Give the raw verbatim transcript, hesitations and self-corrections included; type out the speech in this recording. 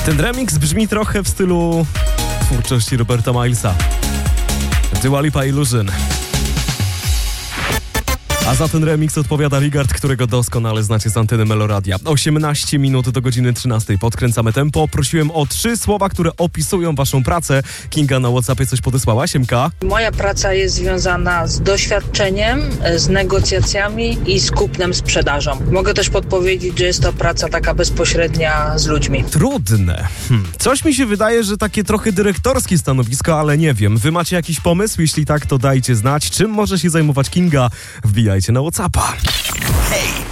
Ten remix brzmi trochę w stylu twórczości Roberta Milesa. Dua Lipa Illusion. A za ten remix odpowiada Rigard, którego doskonale znacie z anteny Meloradia. osiemnaście minut do godziny trzynastej. Podkręcamy tempo. Prosiłem o trzy słowa, które opisują waszą pracę. Kinga na WhatsAppie coś podesłała. Siemka. Moja praca jest związana z doświadczeniem, z negocjacjami i z kupnem, sprzedażą. Mogę też podpowiedzieć, że jest to praca taka bezpośrednia z ludźmi. Trudne. Hm. Coś mi się wydaje, że takie trochę dyrektorskie stanowisko, ale nie wiem. Wy macie jakiś pomysł? Jeśli tak, to dajcie znać. Czym może się zajmować Kinga? Wbijajcie na WhatsAppa. Hej!